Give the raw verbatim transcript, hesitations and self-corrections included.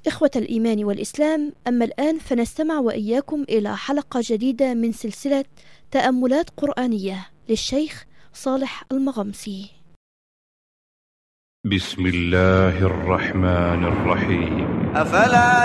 إخوة الإيمان والإسلام، أما الآن فنستمع وإياكم إلى حلقة جديدة من سلسلة تأملات قرآنية للشيخ صالح المغمسي. بسم الله الرحمن الرحيم. أفلا